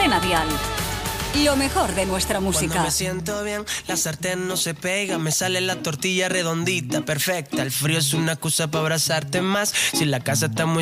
Cadena Dial. Lo mejor de nuestra música. Cuando me siento bien, la sartén no se pega. Me sale la tortilla redondita, perfecta. El frío es una excusa para abrazarte más. Si la casa está muy